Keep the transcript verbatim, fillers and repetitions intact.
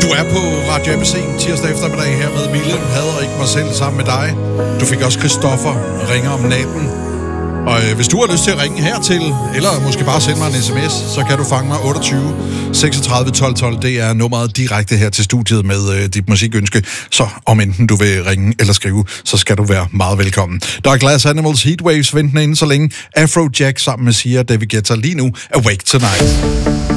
er på Radio A B C tirsdag eftermiddag her med Mille, Haderik, mig selv sammen med dig. Du fik også Christoffer, ringer om natten. Og øh, hvis du har lyst til at ringe hertil, eller måske bare sende mig en sms, så kan du fange mig otteogtyve seksogtredive tolv tolv. Det er nummeret direkte her til studiet med øh, dit musikønske. Så om enten du vil ringe eller skrive, så skal du være meget velkommen. Der er Glass Animals Heatwaves ventende inden så længe. Afrojack sammen med Sia, David Guetta lige nu. Awake Tonight.